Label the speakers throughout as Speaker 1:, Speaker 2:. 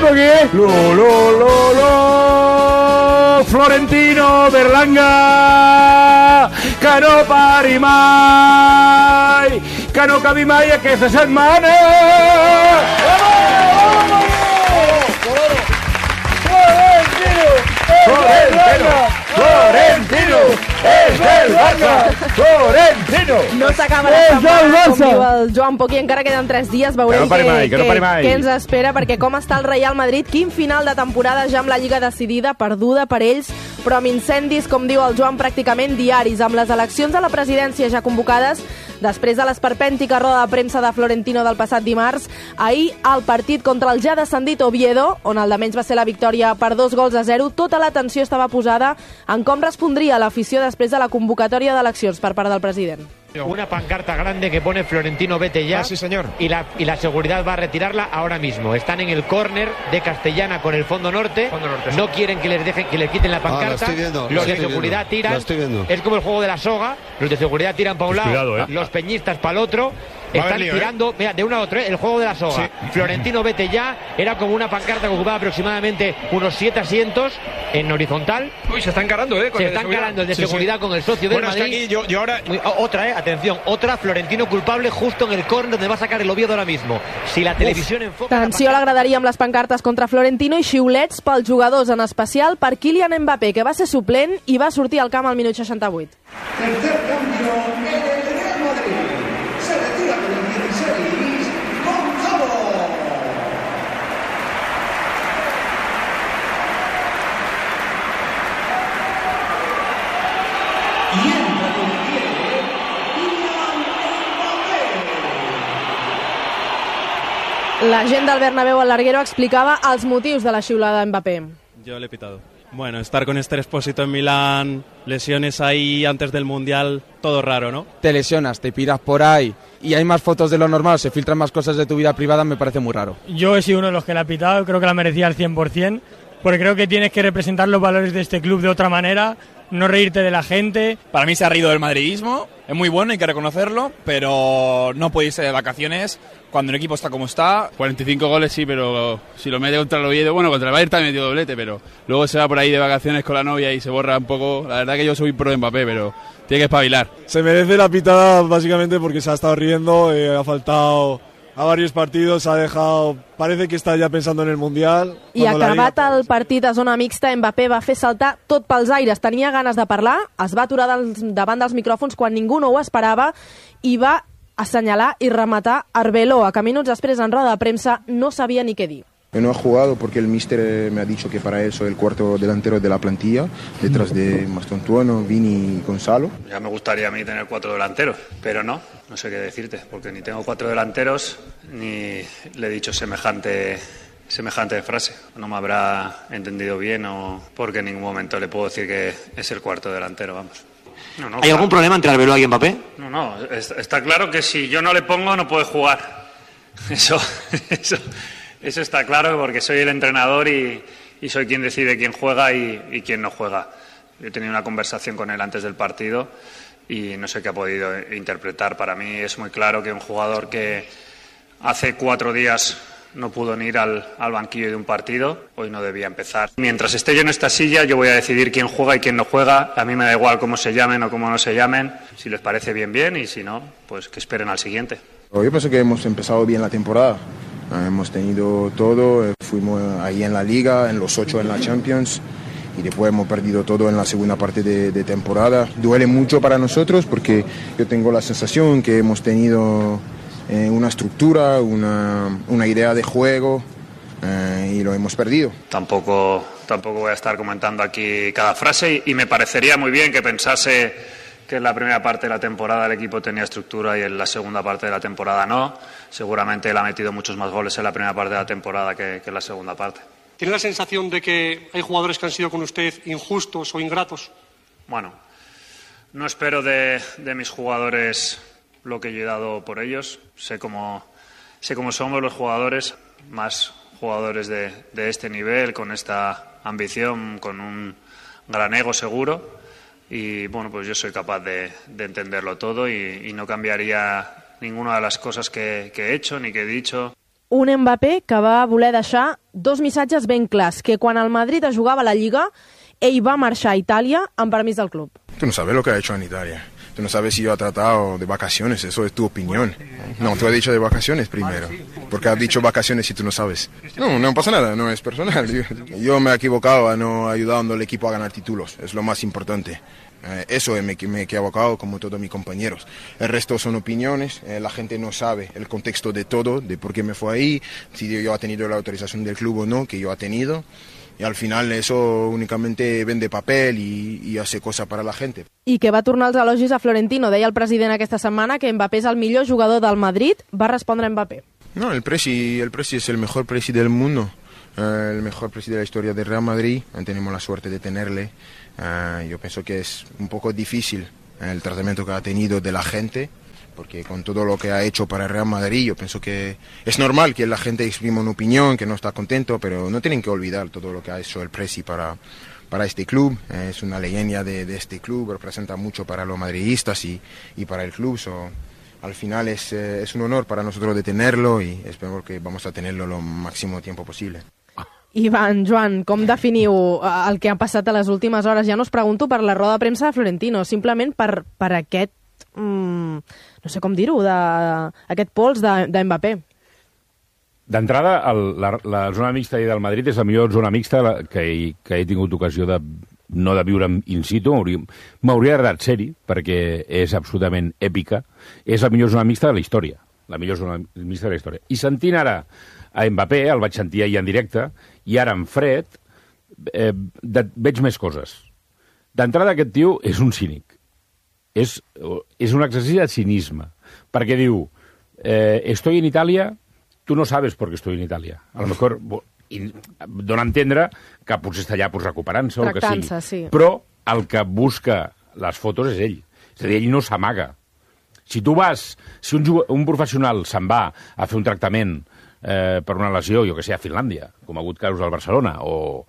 Speaker 1: equipo que es Florentino Berlanga, que no pari mai, que no acabi mai aquesta setmana. Florentino és del Barça. Florentino
Speaker 2: no s'acaba la setmana, com diu el Joan Poquí, encara queden 3 dies, veurem què ens espera, perquè com està el Real Madrid, quin final de temporada ja amb la Lliga decidida, perduda per ells, però amb incendis, com diu el Joan, pràcticament diaris, amb les eleccions a la presidència ja convocades, després de l'esperpèntica roda de premsa de Florentino del passat dimarts, ahir el partit contra el ja descendit Oviedo, on el de menys va ser la victòria per 2-0, tota l'atenció estava posada en com respondria l'afició després de la convocatòria d'eleccions per part del president.
Speaker 3: Una pancarta grande que pone Florentino vete ya.
Speaker 4: Sí, señor.
Speaker 3: Y la seguridad va a retirarla ahora mismo. Están en el córner de Castellana con el fondo norte. No quieren que les dejen, que les quiten la pancarta. Los de seguridad tiran. Es como el juego de la soga. Los de seguridad tiran para un lado, los peñistas para el otro. Están tirando, mira, de uno a otro, el juego de la soga. Sí. Florentino vete ya. Era como una pancarta que ocupaba aproximadamente unos 7 asientos en horizontal.
Speaker 4: Uy, se está encarando,
Speaker 3: se está encarando el de seguridad con el socio del Madrid.
Speaker 4: Aquí yo ahora...
Speaker 3: Otra, atención, otra, Florentino culpable justo en el córner donde va a sacar el Oviedo ahora mismo. Si la televisión enfoca...
Speaker 2: Tensió a la graderia amb les pancartes contra Florentino i xiulets pels jugadors, en especial per Kylian Mbappé, que va ser suplent i va sortir al camp al minut 68.
Speaker 5: Tercer cambio en el Real Madrid. Se retira con el 16, Gonzalo. Y entra con el 10, Kylian Mbappé.
Speaker 2: La gent del Bernabéu al Larguero explicava els motius de la xiulada de Mbappé.
Speaker 6: Yo le he pitado. Bueno, estar con Esther Expósito en Milán, lesiones ahí antes del Mundial, todo raro, ¿no?
Speaker 7: Te lesionas, te piras por ahí y hay más fotos de lo normal, se filtran más cosas de tu vida privada, me parece muy raro.
Speaker 8: Yo he sido uno de los que la ha pitado, creo que la merecía al 100%, porque creo que tienes que representar los valores de este club de otra manera, no reírte de la gente.
Speaker 9: Para mí se ha reído del madridismo, es muy bueno, hay que reconocerlo, pero no puede irse de vacaciones cuando el equipo está como está.
Speaker 10: 45 goles sí, pero si lo mete contra el Oviedo, bueno, contra el Bayern también metió doblete, pero luego se va por ahí de vacaciones con la novia y se borra un poco. La verdad que yo soy pro de Mbappé, pero tiene que espabilar.
Speaker 11: Se merece la pitada básicamente porque se ha estado riendo, ha faltado a varios partidos, ha dejado... Parece que està ja pensant en el Mundial.
Speaker 2: I acabat el partit a zona mixta, Mbappé va fer saltar tot pels aires. Tenia ganes de parlar, es va aturar davant dels micròfons quan ningú no ho esperava i va assenyalar y rematar Arbeloa, que minuts després en roda de premsa no sabia ni què dir.
Speaker 12: No he jugado porque el míster me ha dicho que para él soy el cuarto delantero de la plantilla, detrás de Mastontuono, Vini y Gonzalo.
Speaker 13: Ya me gustaría a mí tener 4 delanteros, pero no sé qué decirte, porque ni tengo 4 delanteros ni le he dicho semejante frase. No me habrá entendido bien o porque en ningún momento le puedo decir que es el cuarto delantero, vamos. No,
Speaker 3: ¿Hay algún problema entre Arbeloa y Mbappé?
Speaker 13: No, está claro que si yo no le pongo no puede jugar. Eso está claro porque soy el entrenador y soy quien decide quién juega y quién no juega. He tenido una conversación con él antes del partido y no sé qué ha podido interpretar. Para mí es muy claro que un jugador que hace 4 días no pudo ni ir al banquillo de un partido, hoy no debía empezar. Mientras esté yo en esta silla, yo voy a decidir quién juega y quién no juega. A mí me da igual cómo se llamen o cómo no se llamen. Si les parece bien, y si no, pues que esperen al siguiente.
Speaker 12: Yo pienso que hemos empezado bien la temporada. Hemos tenido todo, fuimos ahí en la Liga, en los 8 en la Champions y después hemos perdido todo en la segunda parte de temporada. Duele mucho para nosotros porque yo tengo la sensación que hemos tenido una estructura, una idea de juego y lo hemos perdido.
Speaker 13: Tampoco voy a estar comentando aquí cada frase y me parecería muy bien que pensase que en la primera parte de la temporada el equipo tenía estructura y en la segunda parte de la temporada no. Seguramente él ha metido muchos más goles en la primera parte de la temporada que en la segunda parte.
Speaker 14: ¿Tiene la sensación de que hay jugadores que han sido con usted injustos o ingratos?
Speaker 13: Bueno, no espero de mis jugadores lo que yo he dado por ellos. Sé cómo somos los jugadores, más jugadores de este nivel, con esta ambición, con un gran ego seguro. Y bueno, pues yo soy capaz de entenderlo todo y no cambiaría ninguna de las cosas que he hecho ni que he dicho.
Speaker 2: Un Mbappé que va voler deixar 2 missatges ben clars, que quan el Madrid jugava a la Lliga, ell va marxar a Itàlia amb permís del club.
Speaker 12: Tú no sabes lo que ha hecho en Italia. Tú no sabes si yo he tratado de vacaciones, eso es tu opinión. No, tú has dicho de vacaciones primero. ¿Por qué has dicho vacaciones si tú no sabes? No pasa nada, no es personal. Yo me he equivocado, no ayudando al equipo a ganar títulos, es lo más importante. Eso me he equivocado como todos mis compañeros. El resto son opiniones, la gente no sabe el contexto de todo, de por qué me fue ahí, si yo he tenido la autorización del club o no, que yo he tenido. I al final eso únicamente vende papel i hace cosa para la gente.
Speaker 2: I que va tornar els elogis a Florentino. Deia el president aquesta setmana que Mbappé és el millor jugador del Madrid. Va respondre Mbappé.
Speaker 12: No, el Presi es el mejor Presi del mundo, el mejor Presi de la historia del Real Madrid. Tenemos la suerte de tenerle. Yo pienso que es un poco difícil el tratamiento que ha tenido de la gente, porque con todo lo que ha hecho para el Real Madrid, yo pienso que es normal que la gente exprima una opinión, que no está contento, pero no tienen que olvidar todo lo que ha hecho el Presi para este club. Es una leyenda de este club, representa mucho para los madridistas y para el club. Al final es un honor para nosotros de tenerlo y espero que vamos a tenerlo lo máximo tiempo posible.
Speaker 2: Ivan, Joan, com definiu el que ha passat a les últimes hores? Ja no us pregunto per la roda de premsa de Florentino, simplement per aquest no sé com dir-ho, aquest pols d'Mbappé.
Speaker 1: D'entrada, la zona mixta del Madrid és la millor zona mixta que he tingut ocasió no de viure in situ. M'hauria agradat ser-hi, perquè és absolutament èpica. És la millor zona mixta de la història. La millor zona mixta de la història. I sentint ara a Mbappé, el vaig sentir ahir en directe, i ara en fred, veig més coses. D'entrada, aquest tio és un cínic. És un exercici de cinisme, perquè diu, estoy en Italia, tú no sabes por qué estoy en Italia. A lo mejor dona a entendre que potser està allà recuperant-se o el que sigui.
Speaker 2: Sí.
Speaker 1: Però el que busca les fotos és ell. És a dir, ell no s'amaga. Si un professional se'n va a fer un tractament per una lesió, jo que sé, a Finlàndia, com ha hagut casos al Barcelona, o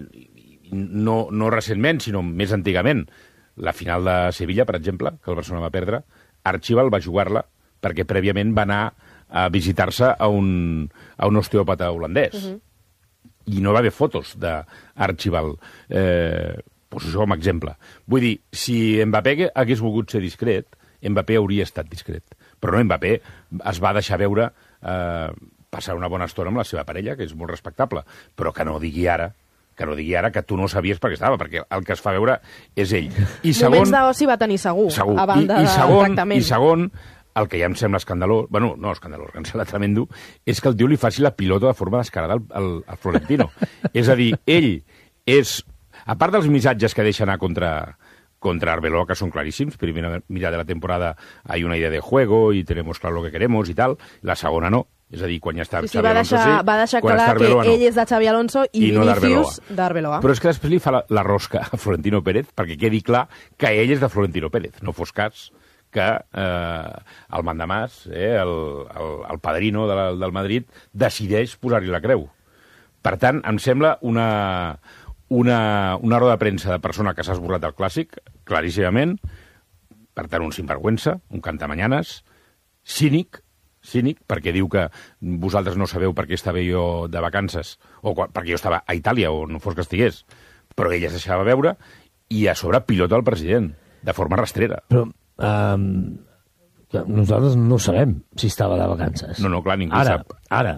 Speaker 1: no recentment, sinó més antigament, la final de Sevilla, per exemple, que el Barcelona va perdre, Archibald va jugar-la perquè prèviament va anar a visitar-se a un osteòpata holandès. I no va haver fotos d'Archibald. Pues això com a exemple. Vull dir, si Mbappé hagués volgut ser discret, Mbappé hauria estat discret. Però no, Mbappé es va deixar veure passar una bona estona amb la seva parella, que és molt respectable, però que no digui ara que tu no sabies per què estava, perquè el que es fa veure és ell. I segon,
Speaker 2: moments d'oci va tenir segur. A banda del tractament.
Speaker 1: I segon, el que ja em sembla escandalós, bueno, no escandalós, que em sembla tremendo, és que el tio li faci la pilota de forma descarada al Florentino. És a dir, ell és, a part dels missatges que deixa anar contra Arbeloa, que són claríssims, primera mirada de la temporada hay una idea de juego y tenemos claro lo que queremos y tal, la segona no. És a dir, quan ja està Xabi Alonso,
Speaker 2: va deixar clar que ell és de Xabi Alonso i Vinicius d'Arbeloa.
Speaker 1: Però és que després li fa la rosca a Florentino Pérez perquè quedi clar que ell és de Florentino Pérez. No fos cas que el mandamàs, el padrino del Madrid, decideix posar-li la creu. Per tant, em sembla una roda de premsa de persona que s'ha esborrat del clàssic, claríssimament, per tant, un sinvergüenza, un cantamanyanes, cínic, perquè diu que vosaltres no sabeu per què estava jo de vacances, o perquè jo estava a Itàlia, o no fos que estigués, però ell es deixava veure, i a sobre pilota el president, de forma rastrera.
Speaker 4: Però nosaltres no sabem si estava de vacances.
Speaker 1: No, clar, ningú sap.
Speaker 4: Ara,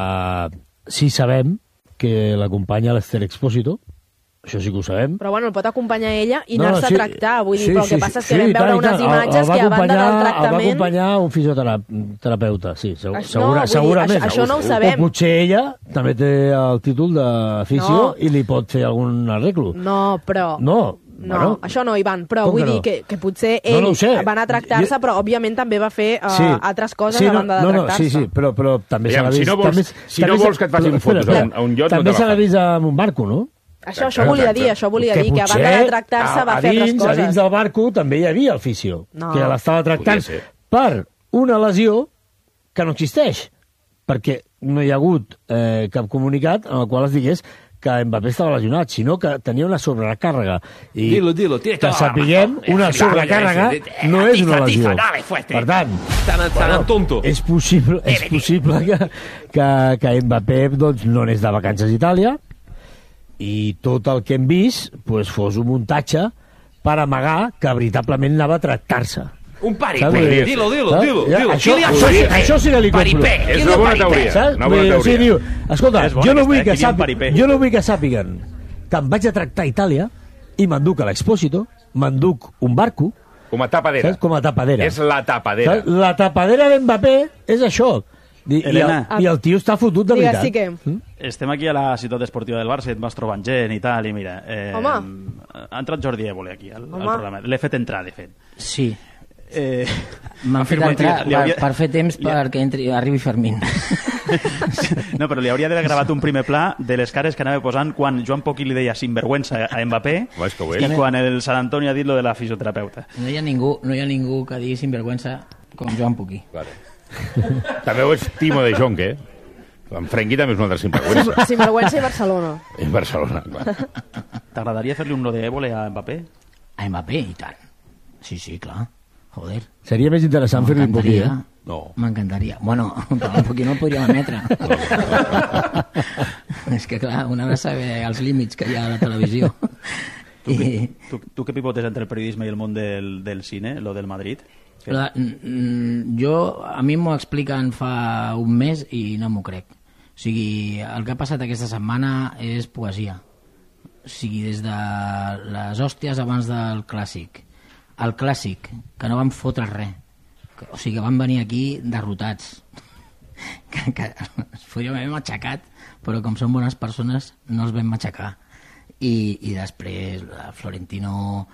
Speaker 4: sí sabem que l'acompanya l'Ester Expósito, això sí que ho sabem.
Speaker 2: Però bueno, el pot acompanyar ella i anar-se a tractar, vull dir, però el que passa és que vam veure unes imatges que a banda del tractament...
Speaker 4: El va acompanyar un fisioterapeuta, sí, segurament.
Speaker 2: Això no ho sabem.
Speaker 4: O potser ella també té el títol de fisio i li pot fer algun arreglo.
Speaker 2: No, però...
Speaker 4: No,
Speaker 2: això no, Ivan, però vull dir que potser ell va anar a tractar-se, però òbviament també va fer altres coses a banda de tractar-se.
Speaker 4: Sí, però també s'ha vist...
Speaker 1: Si no vols que et facin fotos a un llot,
Speaker 4: també s'ha vist amb un barco, no?
Speaker 2: Això volia dir, que a banda de tractar-se va fer altres coses.
Speaker 4: A dins del barco també hi havia el fisio, que l'estava tractant per una lesió que no existeix, perquè no hi ha hagut cap comunicat en el qual es digués que Mbappé estava lesionat, sinó que tenia una sobrecàrrega. I
Speaker 15: dilo,
Speaker 4: que sapiguem, una sobrecàrrega no és una lesió. Per tant, és possible que Mbappé doncs, no anés de vacances a Itàlia i tot el que hem vist pues, fos un muntatge per amagar que veritablement anava a tractar-se.
Speaker 15: Un paripé, dilo.
Speaker 4: Això sí que li compro.
Speaker 1: És una bona teoria.
Speaker 4: Sí, diu, escolta, jo no vull que sàpiguen que em vaig a tractar a Itàlia i m'enduc a l'Expósito, m'enduc un barco.
Speaker 1: Com a tapadera.
Speaker 4: Com a tapadera.
Speaker 1: És la tapadera.
Speaker 4: La tapadera d'Mbappé és això. I el tio està fotut de veritat.
Speaker 2: Sí que...
Speaker 16: Estem aquí a la ciutat esportiva del Barça, et vas trobant gent i tal, i mira...
Speaker 2: Home!
Speaker 16: Ha entrat Jordi Évole aquí al programa. L'he fet entrar, de fet.
Speaker 17: Sí. M'han fet entrar per fer temps perquè arribi Fermín.
Speaker 16: No, però li hauria d'haver gravat un primer pla de les cares que anava posant quan Joan Poquí li deia sinvergüenza a Mbappé i quan el San Antonio ha dit lo de la fisioterapeuta.
Speaker 17: No hi ha ningú que digui sinvergüenza com Joan Poquí.
Speaker 1: Vale. També ho és Timo de Jong, En Frenkie també és un altre sinvergüenza.
Speaker 2: Sinvergüenza i Barcelona.
Speaker 1: I Barcelona, clar.
Speaker 16: T'agradaria fer-li un lo de Évole a Mbappé?
Speaker 17: A Mbappé, i tant. Sí, clar. Joder.
Speaker 4: Seria més interessant fer-li un Poquí,
Speaker 17: No. M'encantaria. Bueno, però un Poquí no el podríem emetre. És que, clar, un ha de saber els límits que hi ha a la televisió.
Speaker 16: Tu què pivotes entre el periodisme i el món del cine, lo del Madrid?
Speaker 17: A mi m'ho expliquen fa un mes i no m'ho crec. O sigui, el que ha passat aquesta setmana és poesia. O sigui, des de les hòsties abans del clàssic. El clàssic, que no van fotre res. O sigui, que van venir aquí derrotats. Que es podríem haver matxacat, però com són bones persones no els vam matxacar. I després Florentino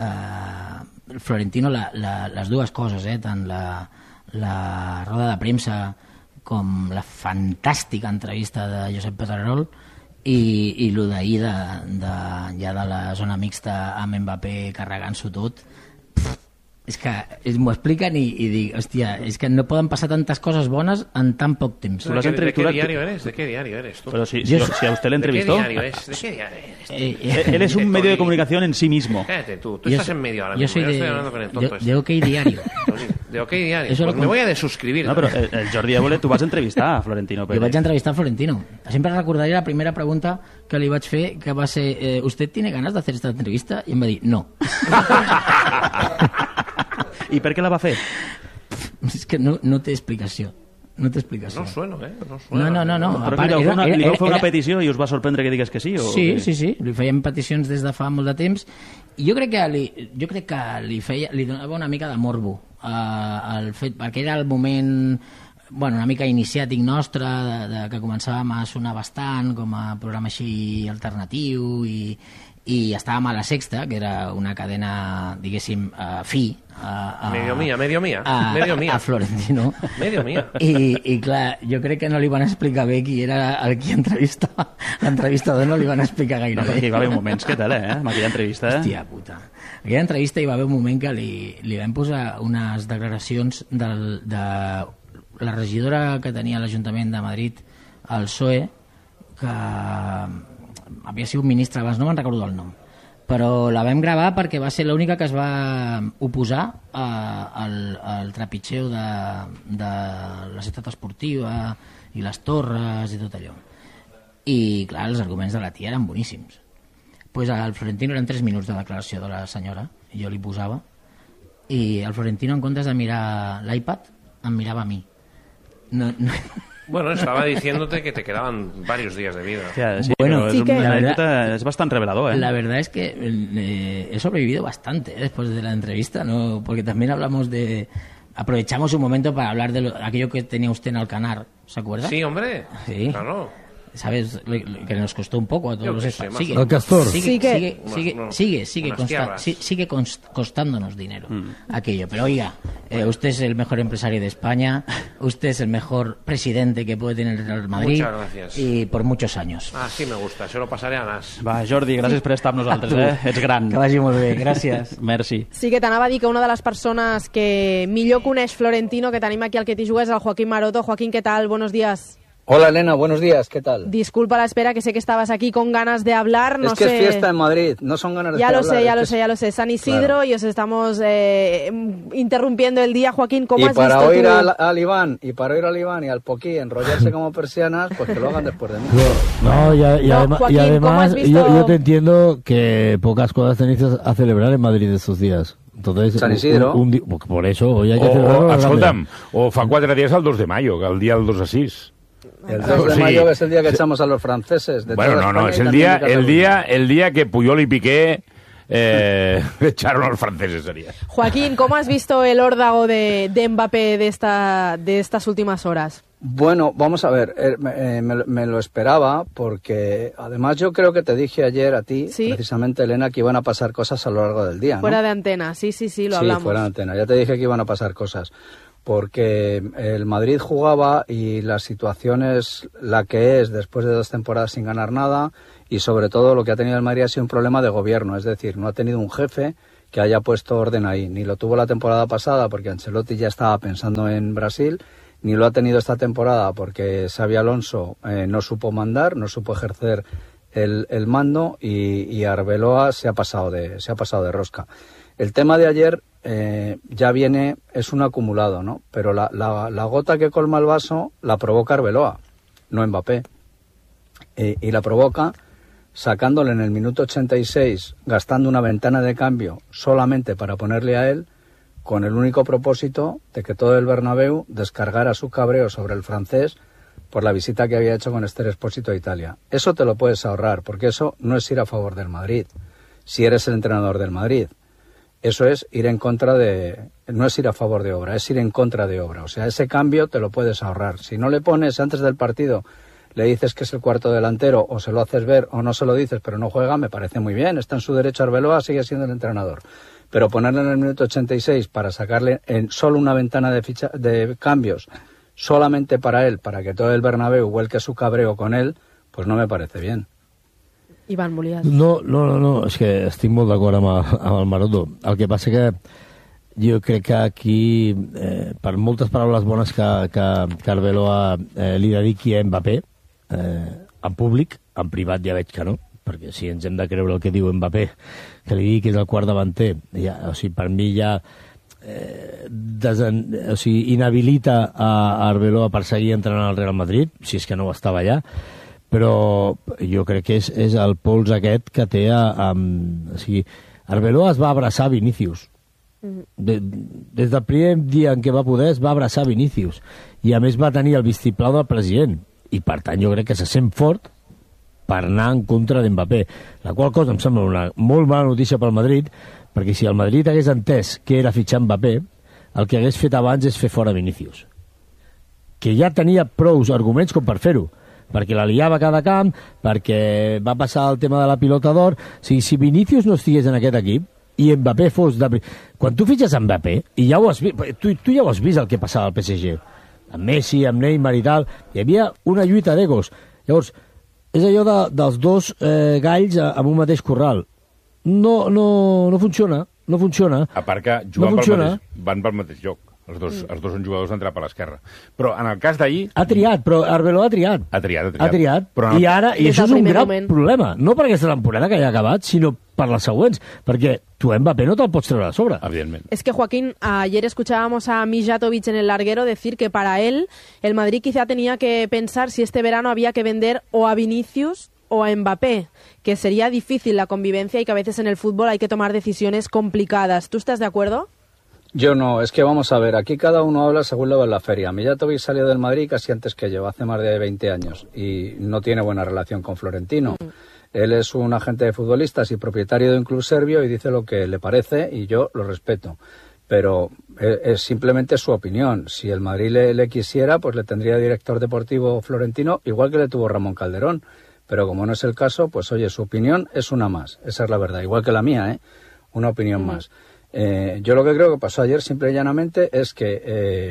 Speaker 17: les dues coses, tant la roda de premsa com la fantàstica entrevista de Josep Pedrerol i el d'ahir ja de la zona mixta amb Mbappé carregant-s'ho tot. És que m'ho expliquen i dic, hòstia, és que no poden passar tantes coses bones en tan poc temps.
Speaker 15: ¿De qué diario eres? ¿De qué diario eres tú?
Speaker 16: Pero si a usted le entrevistó.
Speaker 15: ¿De qué diario eres?
Speaker 16: Él es un medio de comunicación en sí mismo.
Speaker 15: Cállate tú estás en medio ahora mismo. Yo estoy hablando con el tonto
Speaker 17: de OK Diario.
Speaker 15: ¿De OK Diario? Pues me voy a desuscribir.
Speaker 16: No, però el Jordi Évole, tu vas entrevistar a Florentino Pérez.
Speaker 17: Jo vaig entrevistar a Florentino. Sempre recordaré la primera pregunta que li vaig fer, que va ser, ¿usted tiene ganas de hacer esta entrevista? I em va dir, no.
Speaker 16: I per què la va fer?
Speaker 17: És que no té explicació. No té explicació.
Speaker 15: No sueno, No sueno.
Speaker 17: No.
Speaker 16: Però li vau fer una petició i us va sorprendre que digués que sí?
Speaker 17: Sí. Li fèiem peticions des de fa molt de temps i jo crec que li donava una mica de morbo al fet, perquè era el moment una mica iniciàtic nostre que començàvem a sonar bastant com a programa així alternatiu i estàvem a La Sexta, que era una cadena, diguéssim, fi
Speaker 15: medio mía
Speaker 17: a Florentino.
Speaker 15: Medio mía.
Speaker 17: I clar, jo crec que no li van explicar bé qui era el qui entrevistava. L'entrevistador no li van explicar gaire bé.
Speaker 16: Hi va haver moments, què tal, amb aquella entrevista?
Speaker 17: Hòstia puta. Aquella entrevista hi va haver un moment que li vam posar unes declaracions de la regidora que tenia l'Ajuntament de Madrid, el PSOE, que havia sigut ministre abans, no me'n recordo el nom, però la vam gravar perquè va ser l'única que es va oposar al trepitgeu de la ciutat esportiva i les torres i tot allò. I clar, els arguments de la tia eren boníssims. Pues al Florentino eren 3 minuts de declaració de la senyora i jo li posava i el Florentino, en comptes de mirar l'iPad, em mirava a mi.
Speaker 15: Bueno, estaba diciéndote que te quedaban varios días de vida.
Speaker 16: Sí, bueno, es bastante revelador,
Speaker 17: La verdad es que he sobrevivido bastante después de la entrevista, ¿no? Porque también hablamos aprovechamos un momento para hablar de aquello que tenía usted en Alcanar, ¿se acuerda?
Speaker 15: Sí, hombre.
Speaker 17: Sí.
Speaker 15: Claro.
Speaker 17: ¿Sabes? Que nos costó un poco a todos los
Speaker 4: Sigue. El Castor.
Speaker 17: Sigue costándonos dinero aquello. Pero oiga, usted es el mejor empresario de España, usted es el mejor presidente que puede tener el Real Madrid.
Speaker 15: Muchas gracias.
Speaker 17: Y por muchos años.
Speaker 15: Sí me gusta, se lo pasaré a Nas.
Speaker 16: Va, Jordi, gràcies per estar amb nosaltres, Ets gran.
Speaker 17: Que vagi molt bé, gràcies.
Speaker 16: Merci.
Speaker 2: Sí, que t'anava a dir que una de les persones que millor coneix Florentino que tenim aquí al Que t'hi jugues és el Joaquín Maroto. Joaquín, ¿qué tal? Buenos días.
Speaker 18: Hola Elena, buenos días, ¿qué tal?
Speaker 2: Disculpa la espera, que sé que estabas aquí con ganas de hablar. No
Speaker 18: es que sé... es fiesta en Madrid, no son ganas de hablar.
Speaker 2: Ya lo sé, San Isidro, claro. Y os estamos interrumpiendo el día. Joaquín, ¿cómo has visto
Speaker 18: tú? Y para oír al Iván y al Poquí enrollarse como persianas, pues que lo hagan después de mí.
Speaker 4: Joaquín, además yo te entiendo que pocas cosas tenéis a celebrar en Madrid estos días. Entonces,
Speaker 18: San Isidro.
Speaker 4: Por eso, hoy hay que celebrarlo.
Speaker 1: Escolta'm, o fa 4 días el 2 de mayo, que el día del 2 a 6.
Speaker 18: El 2 de mayo es el día que echamos a los franceses.
Speaker 1: Bueno, no, es el día que Puyol y Piqué echaron a los franceses, sería.
Speaker 2: Joaquín, ¿cómo has visto el órdago de Mbappé de estas últimas horas?
Speaker 18: Bueno, vamos a ver, me lo esperaba porque además yo creo que te dije ayer a ti, ¿sí? Precisamente, Elena, que iban a pasar cosas a lo largo del día, ¿no?
Speaker 2: Fuera de antena, sí, lo hablamos.
Speaker 18: Sí, fuera de antena, ya te dije que iban a pasar cosas. Porque el Madrid jugaba y la situación es la que es después de 2 temporadas sin ganar nada, y sobre todo lo que ha tenido el Madrid ha sido un problema de gobierno, es decir, no ha tenido un jefe que haya puesto orden ahí, ni lo tuvo la temporada pasada porque Ancelotti ya estaba pensando en Brasil, ni lo ha tenido esta temporada porque Xabi Alonso no supo mandar, no supo ejercer el mando, y Arbeloa se ha pasado de rosca. El tema de ayer ya viene, es un acumulado, ¿no? Pero la gota que colma el vaso la provoca Arbeloa, no Mbappé. Y la provoca sacándole en el minuto 86, gastando una ventana de cambio solamente para ponerle a él, con el único propósito de que todo el Bernabéu descargara su cabreo sobre el francés por la visita que había hecho con Esther Expósito a Italia. Eso te lo puedes ahorrar, porque eso no es ir a favor del Madrid, si eres el entrenador del Madrid. Eso es ir en contra de... No es ir a favor de obra, es ir en contra de obra. O sea, ese cambio te lo puedes ahorrar. Si no le pones antes del partido, le dices que es el cuarto delantero, o se lo haces ver, o no se lo dices, pero no juega, me parece muy bien. Está en su derecho Arbeloa, sigue siendo el entrenador. Pero ponerle en el minuto 86 para sacarle en solo una ventana de cambios, solamente para él, para que todo el Bernabéu vuelque su cabreo con él, pues no me parece bien.
Speaker 2: Ivan Moliat.
Speaker 4: No, és que estic molt d'acord amb el Maroto. El que passa que jo crec que aquí, per moltes paraules bones que Arbeloa li dediqui a Mbappé, en públic, en privat ja veig que no, perquè si ens hem de creure el que diu Mbappé, que li digui que és el quart davanter, ja, o sigui, per mi ja inhabilita a Arbeloa per seguir entrenant al Real Madrid, si és que no ho estava allà, però jo crec que és el pols aquest que té o sigui, Arbeloa es va abraçar a Vinícius. Des del primer dia en què va poder es va abraçar a Vinícius, i a més va tenir el vistiplau del president, i per tant jo crec que se sent fort per anar en contra d'Mbappé, la qual cosa em sembla una molt mala notícia pel Madrid, perquè si el Madrid hagués entès què era fitxar Mbappé, el que hagués fet abans és fer fora Vinícius, que ja tenia prous arguments com per fer-ho, perquè la liava a cada camp, perquè va passar el tema de la pilota d'or. O sigui, si Vinícius no estigués en aquest equip i Mbappé fos... Quan tu fitxes Mbappé, i ja ho has vist, tu ja ho has vist el que passava al PSG, amb Messi, amb Neymar i tal, hi havia una lluita d'egos. Llavors, és allò dels dos galls en un mateix corral. No funciona, no funciona.
Speaker 1: A part que van pel mateix lloc. Els dos són jugadors d'entrar per l'esquerra. Però en el cas d'ahir...
Speaker 4: Ha triat, però Arbeloa ha triat.
Speaker 1: Ha triat.
Speaker 4: Però I això és un gran problema. No per aquesta temporada que ja ha acabat, sinó per les següents. Perquè tu Mbappé no te'l pots treure a sobre.
Speaker 1: Evidentment.
Speaker 2: Es que, Joaquín, ayer escuchábamos a Mijatovic en el larguero decir que para él el Madrid quizá tenía que pensar si este verano había que vender o a Vinícius o a Mbappé, que sería difícil la convivencia y que a veces en el fútbol hay que tomar decisiones complicadas. ¿Tú estás de acuerdo?
Speaker 18: Yo no, es que vamos a ver, aquí cada uno habla según lo ve en la feria. Mijatovic salió del Madrid casi antes que yo, hace más de 20 años, y no tiene buena relación con Florentino. Él es un agente de futbolistas y propietario de un club serbio y dice lo que le parece, y yo lo respeto. Pero es simplemente su opinión. Si el Madrid le quisiera, pues le tendría director deportivo Florentino, igual que le tuvo Ramón Calderón. Pero como no es el caso, pues oye, su opinión es una más, esa es la verdad, igual que la mía, una opinión más. Yo lo que creo que pasó ayer, simple y llanamente, es que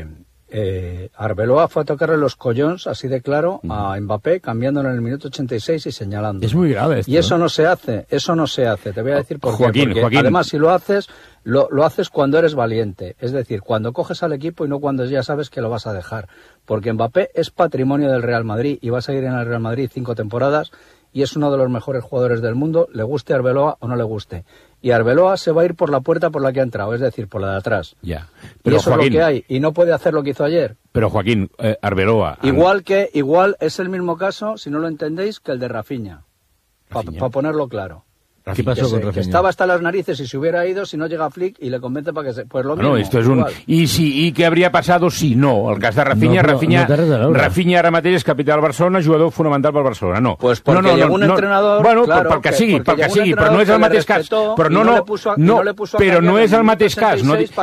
Speaker 18: Arbeloa fue a tocarle los collons, así de claro, a Mbappé, cambiándolo en el minuto 86 y señalando.
Speaker 4: Es muy grave esto.
Speaker 18: Y eso no se hace, Te voy a decir por qué. Porque además, si lo haces, lo haces cuando eres valiente. Es decir, cuando coges al equipo y no cuando ya sabes que lo vas a dejar. Porque Mbappé es patrimonio del Real Madrid y va a seguir en el Real Madrid 5 temporadas y es uno de los mejores jugadores del mundo, le guste a Arbeloa o no le guste. Y Arbeloa se va a ir por la puerta por la que ha entrado, es decir, por la de atrás.
Speaker 1: Ya.
Speaker 18: Pero y eso Joaquín, es lo que hay, y no puede hacer lo que hizo ayer.
Speaker 1: Pero Joaquín, Arbeloa...
Speaker 18: Igual es el mismo caso, si no lo entendéis, que el de Rafinha. Para ponerlo claro.
Speaker 4: ¿Qué pasó con Rafinha?
Speaker 18: Que estaba hasta las narices y se hubiera ido si no llega Flick y le convence para que se... Pues lo mismo.
Speaker 1: No, esto és un... I què hauria passat si no? El cas de Rafinha, Rafinha ara mateix és capità del Barcelona, jugador fonamental pel Barcelona. No.
Speaker 18: Pues porque llegó un entrenador...
Speaker 1: Bueno, claro, pel que sigui, però no és el mateix cas. Però no és el mateix cas.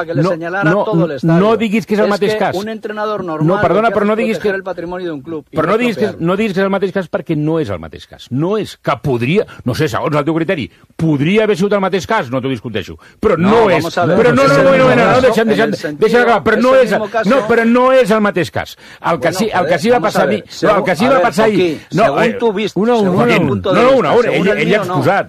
Speaker 1: No diguis que és el mateix cas.
Speaker 18: Un entrenador normal...
Speaker 1: No, perdona, però no diguis que...
Speaker 18: el patrimoni d'un club.
Speaker 1: Però no diguis que és el mateix cas perquè no és el mateix cas. No és que podria... No sé, segons el teu criteri, podria haver sigut el mateix cas, no t'ho discuteixo, però no és, però no, deixa'm acabar, però no és el mateix cas. El que sí va passar ahir,
Speaker 18: según tu vist,
Speaker 1: una, ell ha exposat.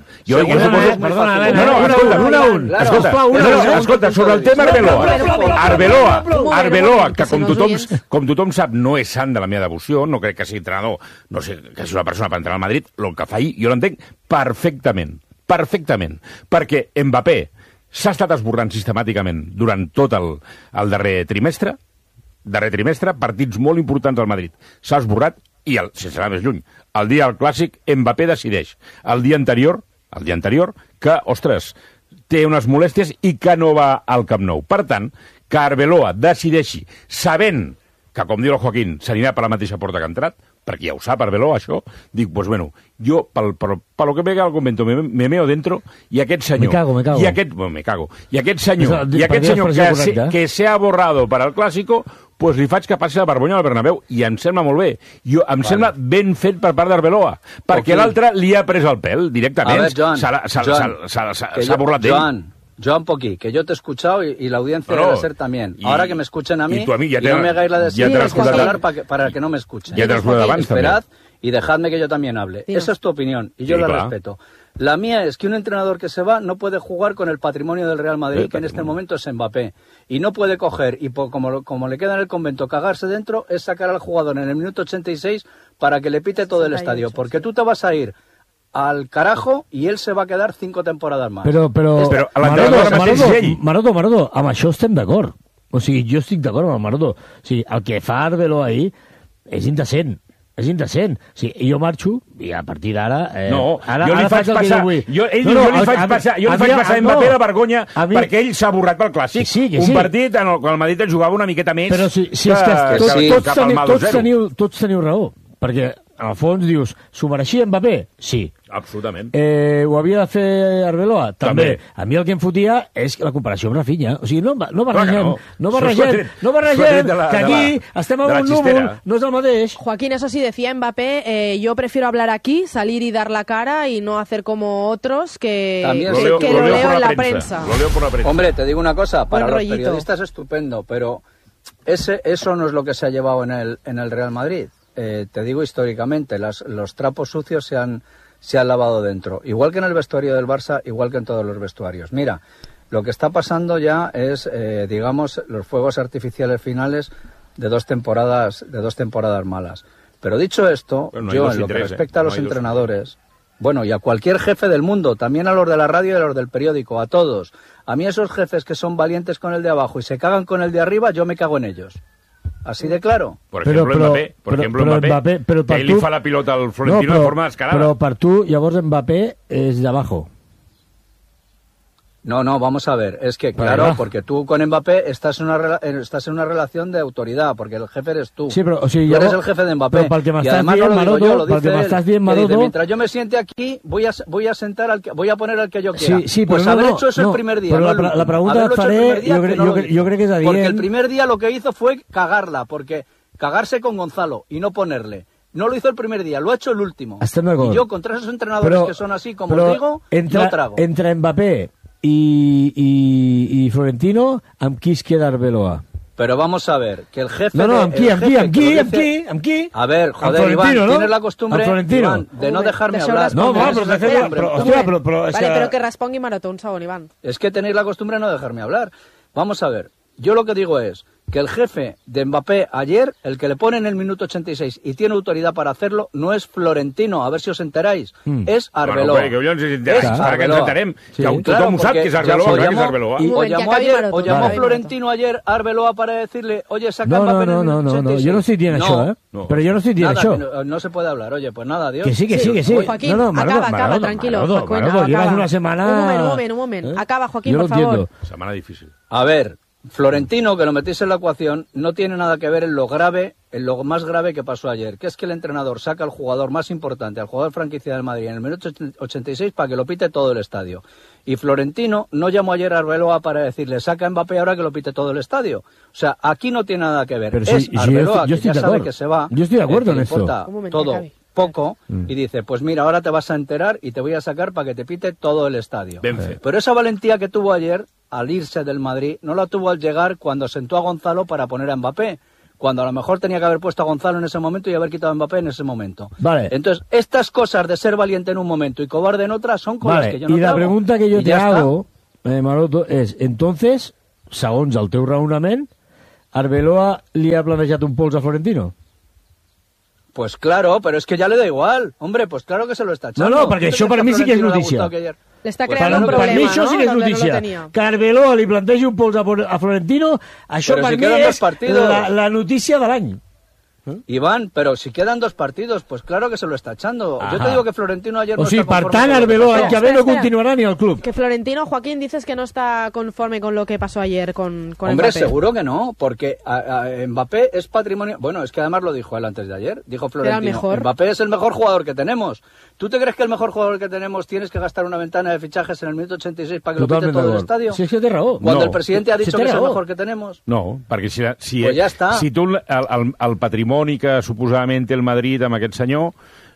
Speaker 1: Escolta, sobre el tema Arbeloa, que com tothom sap no és sant de la meva devoció, no crec que sigui entrenador, no sé, que sigui una persona per entrenar al Madrid, el que fa ahir jo l'entenc perfectament, perquè Mbappé s'ha estat esborrant sistemàticament durant tot el darrer trimestre, partits molt importants al Madrid. S'ha esborrat i, sense anar més lluny, el dia del Clàssic, Mbappé decideix el dia anterior, que, ostres, té unes molèsties i que no va al Camp Nou. Per tant, que Arbeloa decideixi, sabent que, com diu el Joaquín, s'anirà per la mateixa porta que ha entrat, perquè ja ho sap Arbeloa, això, dic, pues bueno, jo, per lo que me cago al convento, me meo dentro, i aquest senyor... Me cago. I aquest senyor que s'ha borrado per al Clásico, pues li faig que passi la vergonya al Bernabéu, i em sembla molt bé. Em sembla ben fet per part d'Arbeloa, perquè l'altre li ha pres el pèl, directament. S'ha burlat d'ell.
Speaker 18: Joan Poquí, que yo te he escuchado y la audiencia debe ser también. Ahora que me escuchen a mí, y no me hagáis la de sí, es hablar para que no me escuchen. Esperad y dejadme que yo también hable. Esa es tu opinión y yo la respeto. La mía es que un entrenador que se va no puede jugar con el patrimonio del Real Madrid, que en este momento es Mbappé. Y no puede coger, y como le queda en el convento, cagarse dentro, es sacar al jugador en el minuto 86 para que le pite todo el estadio. Porque tú te vas a ir al carajo i ell se va quedar 5 temporades més.
Speaker 4: Però Maroto, amb això estem d'acord. O sigui, jo estic d'acord amb el Maroto. O sigui, el que fa Arbeloa ahir és indecent. És indecent. O sigui, jo marxo i a partir d'ara...
Speaker 1: jo li faig passar a Mbappé la vergonya perquè ell s'ha borrat pel Clàssic. Un partit en el qual el Madrid jugava una miqueta més...
Speaker 4: Però si és que tots teniu raó. Perquè, en el fons, dius, s'ho mereixia Mbappé? Sí.
Speaker 1: Absolutament.
Speaker 4: Ho havia de fer Arbeloa? També. A mi el que em fotia és la comparació amb Rafinha. O sigui, no barregem, que aquí estem en un núvol, no és el mateix.
Speaker 2: Joaquín, eso sí, decía Mbappé, yo prefiero hablar aquí, salir y dar la cara y no hacer como otros que lo leo en la prensa.
Speaker 1: Lo leo por la prensa.
Speaker 18: Hombre, te digo una cosa, para los periodistas es estupendo, pero eso no es lo que se ha llevado en el Real Madrid. Te digo históricamente, los trapos sucios se han lavado dentro. Igual que en el vestuario del Barça, igual que en todos los vestuarios. Mira, lo que está pasando ya es, digamos, los fuegos artificiales finales de dos temporadas malas. Pero dicho esto, yo en lo que respecta a los entrenadores, bueno, y a cualquier jefe del mundo, también a los de la radio y a los del periódico, a todos. A mí esos jefes que son valientes con el de abajo y se cagan con el de arriba, yo me cago en ellos. Así de claro.
Speaker 1: Por ejemplo, Mbappé, que ell li fa la pilota al Florentino de forma descarada.
Speaker 4: Però per tu, llavors, Mbappé és d'abajo.
Speaker 18: No, vamos a ver, es que claro, porque tú con Mbappé estás en una relación de autoridad, porque el jefe eres tú.
Speaker 4: Sí, pero o sigui,
Speaker 18: tú eres el jefe de Mbappé.
Speaker 4: Y además no lo digo yo, lo dice él.
Speaker 18: Dice, mientras yo me siente aquí, voy a poner al que yo quiera.
Speaker 4: Sí,
Speaker 18: pues haber hecho eso el primer día.
Speaker 4: Pero la pregunta que faré, yo creo que és adient.
Speaker 18: Porque el primer día lo que hizo fue cagarla, porque cagarse con Gonzalo y no ponerle. No lo hizo el primer día, lo ha hecho el último. Y yo contra esos entrenadores que son así, como os digo, no trago.
Speaker 4: Entre Mbappé i Florentino, amb qui es queda Arbeloa?
Speaker 18: Pero vamos a ver, que el jefe...
Speaker 4: No, amb qui?
Speaker 18: A ver, joder, Iván, ¿no? Tienes la costumbre, Iván, de no dejarme hablar.
Speaker 2: No,
Speaker 18: pero
Speaker 2: pero que respongui Maroto, un segon, Iván.
Speaker 18: Es que tenéis la costumbre de no dejarme hablar. Vamos a ver, yo lo que digo es que el jefe de Mbappé ayer, el que le pone en el minuto 86 y tiene autoridad para hacerlo, no es Florentino, a ver si os enteráis, es Arbeloa.
Speaker 1: Bueno, que ens enterem, que tothom ho sap, que és Arbeloa.
Speaker 18: O llamó Florentino ayer a Arbeloa para decirle, oye, saca Mbappé en el minuto 86.
Speaker 4: No, yo no estoy dient això, eh? Però jo no estic dient això.
Speaker 18: No se puede hablar, oye, pues nada, adiós.
Speaker 4: Que sí.
Speaker 2: Joaquín, acaba, tranquilo.
Speaker 4: Maroto, llevas una semana...
Speaker 2: Un moment. Acaba, Joaquín, por favor.
Speaker 1: Semana difícil.
Speaker 18: A ver, Florentino, que lo metéis en la ecuación, no tiene nada que ver en lo más grave que pasó ayer, que es que el entrenador saca al jugador más importante, al jugador franquicia del Madrid, en el minuto 86 para que lo pite todo el estadio. Y Florentino no llamó ayer a Arbeloa para decirle, saca a Mbappé ahora que lo pite todo el estadio. O sea, aquí no tiene nada que ver.
Speaker 4: Pero
Speaker 18: es Arbeloa, que ya sabe que se va.
Speaker 4: Yo estoy de acuerdo en eso.
Speaker 18: Todo. Poco, y dice, pues mira, ahora te vas a enterar y te voy a sacar para que te pite todo el estadio. Pero esa valentía que tuvo ayer al irse del Madrid, no la tuvo al llegar cuando sentó a Gonzalo para poner a Mbappé, cuando a lo mejor tenía que haber puesto a Gonzalo en ese momento y haber quitado a Mbappé en ese momento.
Speaker 4: Vale.
Speaker 18: Entonces, estas cosas de ser valiente en un momento y cobarde en otra son cosas que yo no
Speaker 4: y la
Speaker 18: hago.
Speaker 4: Pregunta que yo te hago, Maroto, es, entonces, segons el teu raonament, Arbeloa li ha planejat un pols a Florentino?
Speaker 18: Pues claro, pero es que ya le da igual. Hombre, pues claro que se lo está echando.
Speaker 4: No, perquè això per mi sí que és notícia.
Speaker 2: Le està creant un problema,
Speaker 4: per mi això sí que és notícia. Que Arbeloa li plantegi un pols a Florentino, això per mi és la notícia de l'any.
Speaker 18: Iván, pero si quedan 2 partidos, pues claro que se lo está echando. Yo te digo que Florentino ayer no está
Speaker 4: conforme. O sigui, per tant, Arbeloa que no continuarà ni al club.
Speaker 2: Que Florentino, Joaquín, dices que no está conforme con lo que pasó ayer con
Speaker 18: Hombre,
Speaker 2: Mbappé.
Speaker 18: Seguro que no, porque Mbappé es patrimonio... Bueno, es que además lo dijo él antes de ayer. Dijo Florentino, Mbappé es el mejor jugador que tenemos. ¿Tú te crees que el mejor jugador que tenemos tienes que gastar una ventana de fichajes en el minuto 86 para que lo pite todo el estadio?
Speaker 4: Sí, és que té raó.
Speaker 18: Cuando el presidente ha dicho que es el mejor que tenemos.
Speaker 1: No, perquè
Speaker 18: pues ja està.
Speaker 1: Si tu el patrimoni que suposadament té el Madrid amb aquest senyor,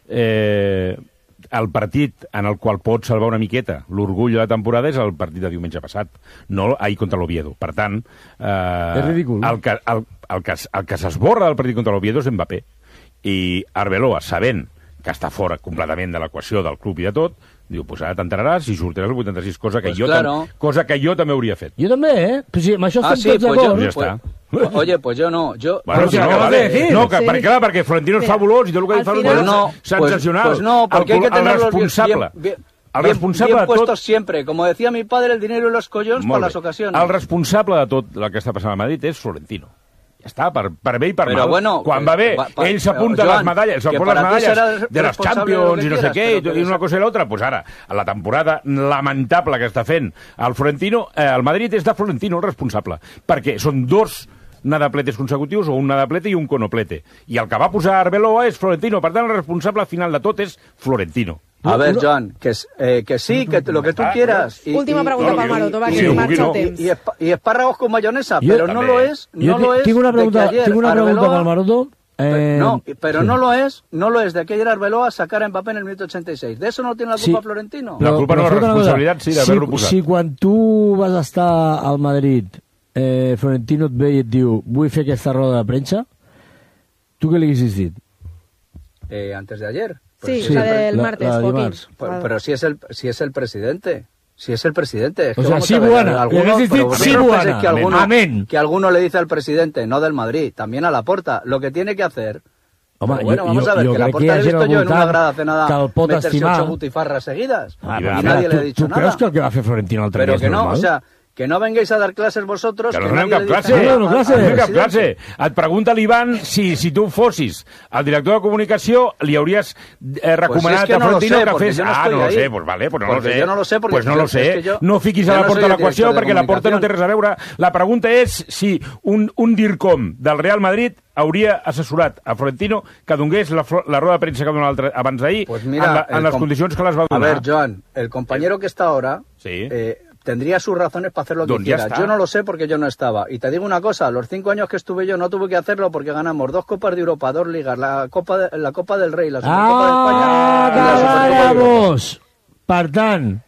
Speaker 1: el partit en el qual pot salvar una miqueta l'orgull de la temporada és el partit de diumenge passat, no ahir contra l'Oviedo. Per tant,
Speaker 4: és ridícul.
Speaker 1: El que s'esborra del partit contra l'Oviedo és Mbappé. I Arbeloa, sabent que està fora completament de l'equació del club i de tot, diu, pues ara t'enteraràs i sortiràs el 86, cosa que jo també hauria fet.
Speaker 4: Jo també, Pues sí, amb això estem tots d'acord.
Speaker 1: Ja està.
Speaker 18: Oye, pues yo no.
Speaker 1: Bueno, si acabas de decir. No, perquè Florentino és fabulós i tot el que fa és sensacional.
Speaker 18: Pues no, porque hay que tenerlos
Speaker 1: bien
Speaker 18: puestos siempre. Como decía mi padre, el dinero y los collons para las ocasiones.
Speaker 1: El responsable de tot el que està passant a Madrid és Florentino. Ja està, per bé i per mal.
Speaker 18: Bueno,
Speaker 1: quan va bé, ell s'apunta les medalles, de les Champions i no sé què, i una cosa i l'altra, pues ara, a la temporada lamentable que està fent el Florentino, el Madrid és de Florentino el responsable, perquè són 2 nadapletes consecutius, o un nadaplete i un conoplete. I el que va posar Arbeloa és Florentino, per tant el responsable final de tot és Florentino.
Speaker 18: A ver, Joan, que sí, que lo que tú quieras.
Speaker 2: Última pregunta para Maroto, va, que marcha el temps.
Speaker 18: Y espárragos con mayonesa, pero no lo es.
Speaker 4: Tengo una pregunta para Maroto.
Speaker 18: No, pero no lo es de que ayer Arbeloa sacara a Mbappé en el minuto 86. De eso no tiene la culpa Florentino.
Speaker 1: La culpa no, la responsabilitat sí d'haver-lo posat.
Speaker 4: Si quan tu vas estar al Madrid, Florentino et ve i et diu, vull fer aquesta roda de premsa, tu què li haguessis dit?
Speaker 18: Antes de ayer.
Speaker 2: Sí, la del martes, Joaquín.
Speaker 18: Pero si es el presidente. Si es el presidente. Es
Speaker 4: o sea, sí, buena.
Speaker 18: Amén. Que alguno le dice al presidente, no del Madrid, también a Laporta, lo que tiene que hacer.
Speaker 4: Home,
Speaker 18: bueno, vamos a ver, que Laporta he visto yo en una grada cenada meterse 8 butifarras seguidas. Y nadie le ha dicho nada.
Speaker 4: ¿Tú crees que el que va a hacer Florentino al
Speaker 18: Pero que no, o sea... Que no venguéis a dar clases vosotros...
Speaker 1: Que no donem cap classe. Et pregunta l'Ivan si tu fossis el director de comunicació, li hauries recomanat a Florentino que fes... no lo sé, pues vale, pues no lo sé.
Speaker 18: Yo no lo sé porque...
Speaker 1: Pues no lo sé. No fiquis a Laporta a l'equació perquè Laporta no té res a veure. La pregunta és si un DIRCOM del Real Madrid hauria assessorat a Florentino que donés la roda de premsa que va donar abans d'ahir en les condicions que les va donar.
Speaker 18: A ver, Joan, el compañero que está ahora... tendría sus razones para hacer lo que quiera. Yo no lo sé porque yo no estaba. Y te digo una cosa, los 5 años que estuve yo no tuve que hacerlo porque ganamos 2 Copas de Europa, 2 Ligas, la Copa del Rey, la Supercopa de España...
Speaker 4: Vamos! Per tant,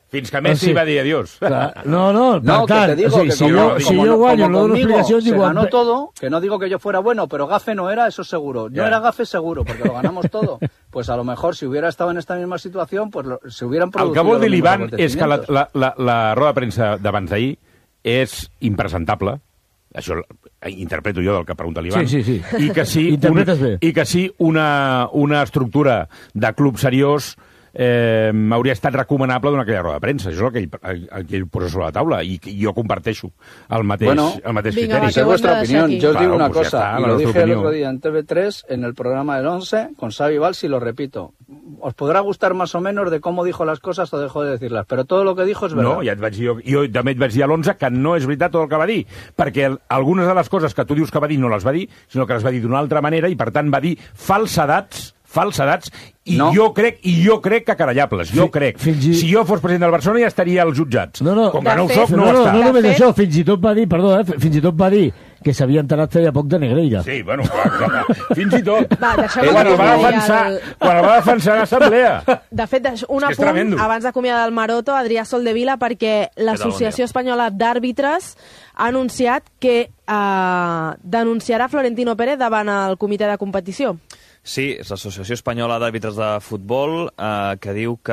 Speaker 1: Fins que Messi va dir adiós.
Speaker 18: No, que te digo que si yo guanyo no dono explicacions... Se ganó todo, que no digo que yo fuera bueno, pero gafe no era, eso seguro. No era gafe seguro, porque lo ganamos todo. Pues a lo mejor, si hubiera estado en esta misma situación, pues se hubieran producido...
Speaker 1: El que vol dir l'Ivan és que la roda de premsa d'abans d'ahir és impresentable. Això interpreto jo del que pregunta l'Ivan.
Speaker 4: Sí.
Speaker 1: I que sí, una estructura de club seriós hauria estat recomanable d'una aquella roda de premsa. Això és el que ell posa sobre la taula i jo comparteixo el mateix criteri.
Speaker 18: Esa es vuestra opinión. Yo os digo una cosa, y lo dije el otro día en TV3, en el programa del 11, con Xavi Valls, y lo repito. Os podrá gustar más o menos de cómo dijo las cosas o dejó de decirlas, pero todo lo que dijo es verdad.
Speaker 1: No, ja et vaig dir, jo també et vaig dir a l'11 que no és veritat tot el que va dir, perquè algunes de les coses que tu dius que va dir no les va dir, sinó que les va dir d'una altra manera i, per tant, va dir falsedats, i jo crec que carallables, jo crec. Si jo fos president del Barcelona ja estaria als jutjats. Com que no ho soc, no ho està.
Speaker 4: No només això, fins i tot va dir, fins i tot va dir que s'havia enterat feia poc de Negreira.
Speaker 1: Sí, bueno, clar. Fins i tot. Quan el va defensar l'Assemblea.
Speaker 2: De fet, un apunt, abans d'acomiadar el Maroto, Adrià Soldevila, perquè l'Associació Espanyola d'Àrbitres ha anunciat que denunciarà Florentino Pérez davant el comitè de competició.
Speaker 19: Sí, és l'Associació Espanyola d'Àrbitres de Futbol que diu que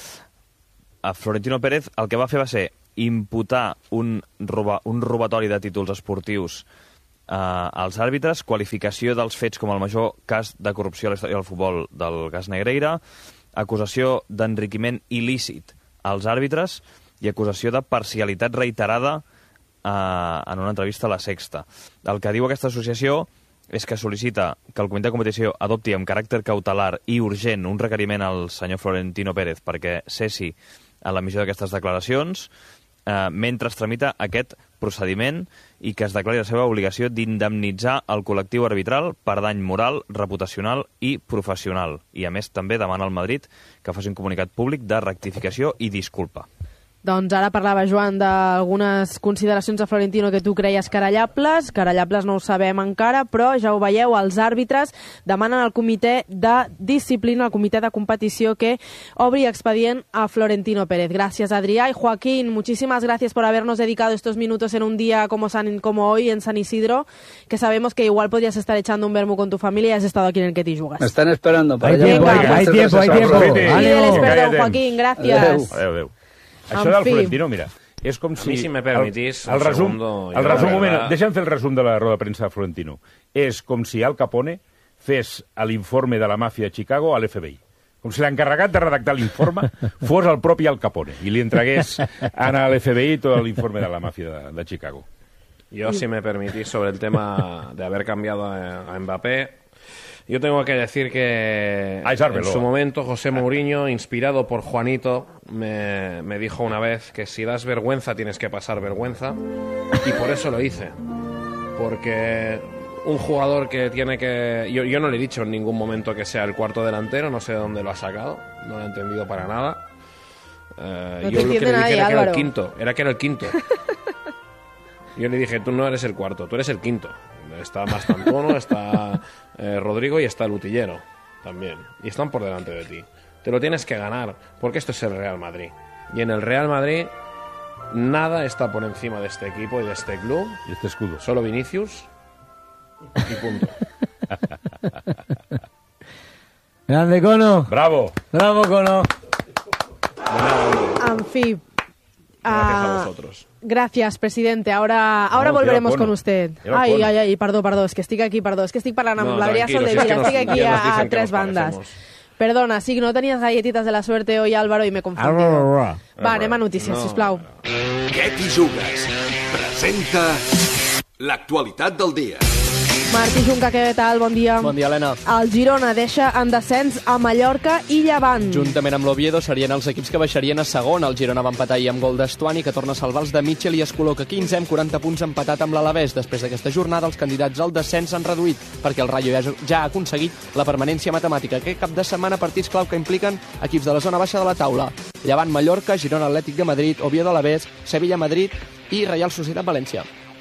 Speaker 19: a Florentino Pérez el que va fer va ser imputar un robatori de títols esportius als àrbitres, qualificació dels fets com el major cas de corrupció a la història del futbol del Gas Negreira, acusació d'enriquiment il·lícit als àrbitres i acusació de parcialitat reiterada en una entrevista a La Sexta. El que diu aquesta associació és que sol·licita que el comitè de competició adopti amb caràcter cautelar i urgent un requeriment al senyor Florentino Pérez perquè cessi en l'emissió d'aquestes declaracions mentre es tramita aquest procediment i que es declari la seva obligació d'indemnitzar el col·lectiu arbitral per dany moral, reputacional i professional. I, a més, també demana al Madrid que faci un comunicat públic de rectificació i disculpa.
Speaker 2: Doncs ara parlava, Joan, d'algunes consideracions de Florentino que tu creies carallables. Carallables no ho sabem encara, però ja ho veieu, els àrbitres demanen al comitè de disciplina, al comitè de competició, que obri expedient a Florentino Pérez. Gracias, Adrià. Y Joaquín, muchísimas gracias por habernos dedicado estos minutos en un día como hoy en San Isidro, que sabemos que igual podrías estar echando un vermú con tu familia y has estado aquí en el Ketty Jugas.
Speaker 18: Me están esperando para
Speaker 4: allá. Hay tiempo.
Speaker 2: Pídeles perdón, Joaquín, gracias.
Speaker 1: Adéu. Això del Florentino, mira, és com si...
Speaker 15: A mi, si me permitís,
Speaker 1: deixa'm fer el resum de la roda de premsa de Florentino. És com si Al Capone fes l'informe de la màfia de Chicago a l'FBI. Com si l'encarregat de redactar l'informe fos el propi Al Capone i li entregués a l'FBI tot l'informe de la màfia de Chicago.
Speaker 15: Yo, si me permitís, sobre el tema de haber cambiado a Mbappé, yo tengo que decir que en su momento José Mourinho, inspirado por Juanito, me dijo una vez que si das vergüenza tienes que pasar vergüenza, y por eso lo hice. Porque un jugador que tiene que... Yo no le he dicho en ningún momento que sea el cuarto delantero, no sé de dónde lo ha sacado, no lo he entendido para nada. Yo lo que le dije era que era el quinto, era el quinto. Yo le dije, tú no eres el cuarto, tú eres el quinto. Está Mastantuono, está Rodrigo y está Lutillero también. Y están por delante de ti. Te lo tienes que ganar, porque esto es el Real Madrid. Y en el Real Madrid nada está por encima de este equipo y de este club.
Speaker 1: Y este escudo.
Speaker 15: Solo Vinicius y punto.
Speaker 4: Grande, Cono.
Speaker 1: Bravo.
Speaker 4: Bravo, Cono.
Speaker 2: En fi.
Speaker 15: Gracias a vosotros.
Speaker 2: Gracias, presidente. Ahora volveremos con usted. Ay, perdó, es que estic aquí, es que estic parlant amb l'Adrià Soldevila, estic aquí a tres bandas. Perdona, sí, no tenies galletitas de la suerte hoy, Álvaro, y me he confundido. Va, anem a notícies, sisplau.
Speaker 20: Ketty Jugas presenta l'actualitat del dia.
Speaker 2: Martí Junca, què tal? Bon dia.
Speaker 21: Bon dia, Helena.
Speaker 2: El Girona deixa en descens a Mallorca i Llevant.
Speaker 21: Juntament amb l'Oviedo serien els equips que baixarien a segon. El Girona va empatar ahir amb gol d'Estuani, que torna a salvar els de Mitchell i es col·loca 15 amb 40 punts empatat amb l'Alavés. Després d'aquesta jornada, els candidats al descens s'han reduït perquè el Rayo ja ha aconseguit la permanència matemàtica. Aquest cap de setmana, partits clau que impliquen equips de la zona baixa de la taula. Llevant Mallorca, Girona Atlètic de Madrid, Oviedo Alavés, Sevilla Madrid i Reial Societat València.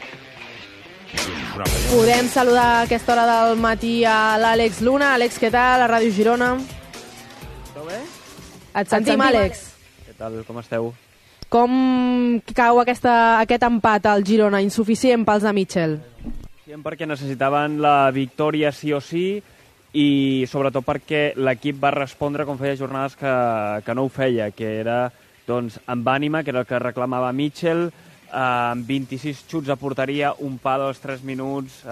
Speaker 2: Podem saludar a aquesta hora del matí a l'Àlex Luna. Àlex, què tal? A Ràdio Girona.
Speaker 21: Tot bé?
Speaker 2: Et sentim, Àlex.
Speaker 21: Què tal, com esteu?
Speaker 2: Com cau aquest empat al Girona? Insuficient pels de Mitchell?
Speaker 21: Perquè necessitaven la victòria sí o sí i sobretot perquè l'equip va respondre com feia jornades que no ho feia, que era doncs, amb ànima, que era el que reclamava Mitchell, amb 26 xuts a porteria, un pal als 3 minuts,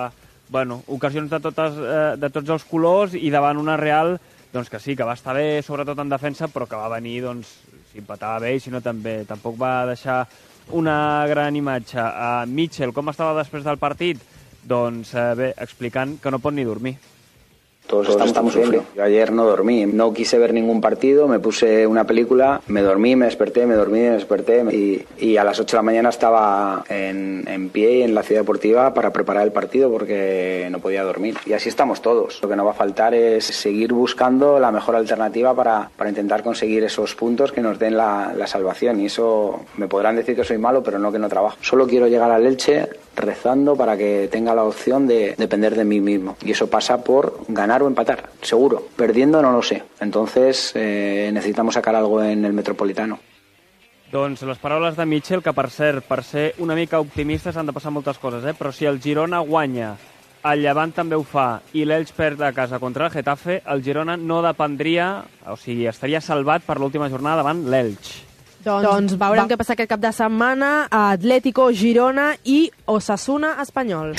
Speaker 21: ocasions de tots els colors i davant una Real doncs, que sí, que va estar bé, sobretot en defensa, però que va venir, doncs, si empatava bé i si no també. Tampoc va deixar una gran imatge. Mitchell, com estava després del partit? Doncs bé, explicant que no pot ni dormir.
Speaker 5: Todos estamos sufriendo. Yo ayer no dormí, no quise ver ningún partido, me puse una película, me dormí, me desperté, me dormí, me desperté y a las 8 de la mañana estaba en pie en la ciudad deportiva para preparar el partido porque no podía dormir. Y así estamos todos. Lo que nos va a faltar es seguir buscando la mejor alternativa para intentar conseguir esos puntos que nos den la salvación. Y eso me podrán decir que soy malo, pero no que no trabajo. Solo quiero llegar al Elche rezando para que tenga la opción de depender de mí mismo. Y eso pasa por ganar o empatar, seguro. Perdiendo no lo sé. Entonces necesitamos sacar algo en el Metropolitano.
Speaker 21: Doncs les paraules de Mitchell, que per cert, per ser una mica optimistes han de passar moltes coses, però si el Girona guanya, el Llevant també ho fa i l'Elx perd a casa contra el Getafe, el Girona no dependria, o sigui, estaria salvat per l'última jornada davant l'Elx.
Speaker 2: Doncs veurem què passa aquest cap de setmana a Atlético, Girona i Osasuna Espanyol.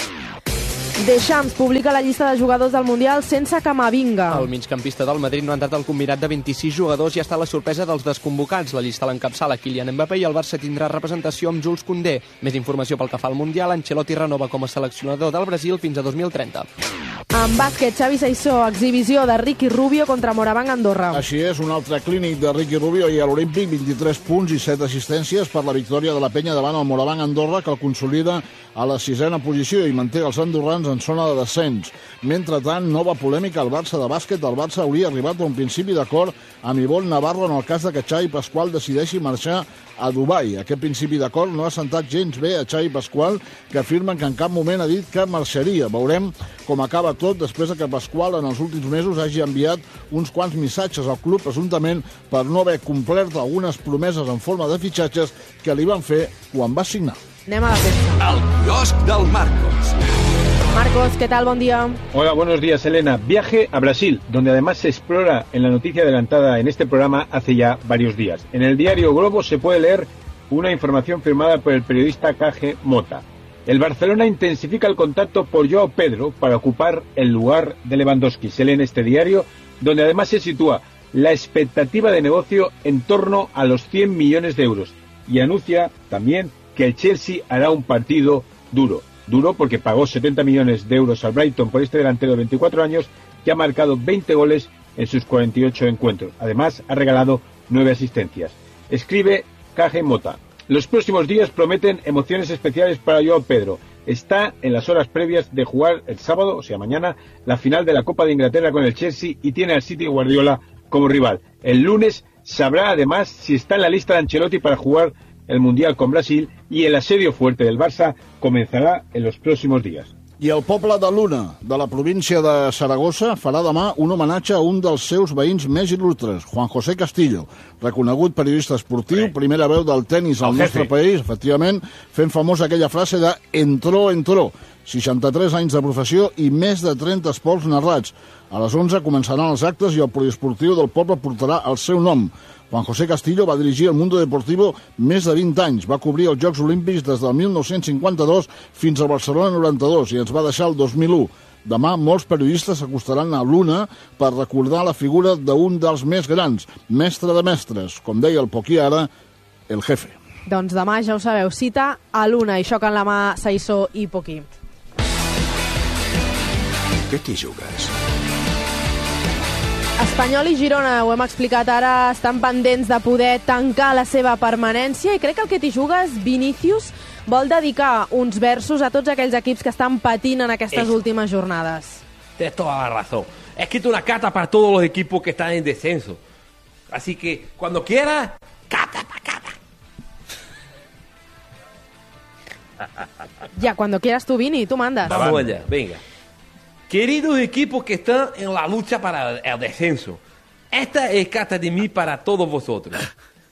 Speaker 2: Deschamps publica la llista de jugadors del Mundial sense Camavinga.
Speaker 21: El migcampista del Madrid no ha entrat al combinat de 26 jugadors i ha estat la sorpresa dels desconvocats. La llista l'encapçala Kylian Mbappé i el Barça tindrà representació amb Jules Koundé. Més informació pel que fa al Mundial, Ancelotti renova com a seleccionador del Brasil fins a 2030.
Speaker 2: En bàsquet, Xavi Saissó, exhibició de Ricky Rubio contra Moraván Andorra.
Speaker 22: Així és, un altre clínic de Ricky Rubio i a l'Olímpic, 23 punts i 7 assistències per la victòria de la penya davant el Moraván Andorra, que el consolida a la 6a posició i manté els andorrans en zona de descens. Mentrestant, nova polèmica al Barça de bàsquet. El Barça hauria arribat a un principi d'acord amb Ivonne Navarro en el cas de que Xavi Pasqual decideixi marxar a Dubai. Aquest principi d'acord no ha sentat gens bé a Xavi Pasqual, que afirmen que en cap moment ha dit que marxaria. Veurem com acaba tot després que Pasqual en els últims mesos hagi enviat uns quants missatges al club presumptament per no haver complert algunes promeses en forma de fitxatges que li van fer quan va signar.
Speaker 2: Anem a la festa.
Speaker 20: El quiosc del Marcos.
Speaker 2: Marcos, ¿qué tal? Buen día.
Speaker 23: Hola, buenos días, Elena. Viaje a Brasil, donde además se explora en la noticia adelantada en este programa hace ya varios días. En el diario Globo se puede leer una información firmada por el periodista KG Mota. El Barcelona intensifica el contacto por Joao Pedro para ocupar el lugar de Lewandowski. Se lee en este diario, donde además se sitúa la expectativa de negocio en torno a los 100 millones de euros. Y anuncia también que el Chelsea hará un partido duro. Duro porque pagó 70 millones de euros al Brighton por este delantero de 24 años que ha marcado 20 goles en sus 48 encuentros. Además, ha regalado 9 asistencias. Escribe KG Mota. Los próximos días prometen emociones especiales para Joao Pedro. Está en las horas previas de jugar el sábado, o sea mañana, la final de la Copa de Inglaterra con el Chelsea y tiene al City Guardiola como rival. El lunes sabrá además si está en la lista de Ancelotti para jugar el Mundial con Brasil i el asedio fuerte del Barça comenzará en los próximos días.
Speaker 22: I el poble de Luna, de la província de Saragossa, farà demà un homenatge a un dels seus veïns més il·lustres, Juan José Castillo, reconegut periodista esportiu, primera veu del tenis al nostre país, efectivament, fent famosa aquella frase de «entró, entró», 63 anys de professió i més de 30 esports narrats. A les 11 començaran els actes i el poliesportiu del poble portarà el seu nom. Juan José Castillo va dirigir el Mundo Deportivo més de 20 anys. Va cobrir els Jocs Olímpics des del 1952 fins al Barcelona 92 i ens va deixar el 2001. Demà molts periodistes s'acostaran a l'una per recordar la figura d'un dels més grans, mestre de mestres, com deia el Poquí ara, el jefe.
Speaker 2: Doncs demà, ja ho sabeu, cita a l'una i xoquen la mà Saissó i Poquí.
Speaker 20: Què t'hi jugues?
Speaker 2: Espanyol i Girona, ho hem explicat ara, estan pendents de poder tancar la seva permanència i crec que el que t'hi jugues, Vinícius, vol dedicar uns versos a tots aquells equips que estan patint en aquestes últimes jornades.
Speaker 24: Tienes toda la razón. He escrito una carta para todos los equipos que están en descenso. Así que, cuando quieras, carta para carta.
Speaker 2: Ya, cuando quieras tú, Vini, tú mandas.
Speaker 24: Vamos allá, venga. Queridos equipos que están en la lucha para el descenso, esta es carta de mí para todos vosotros.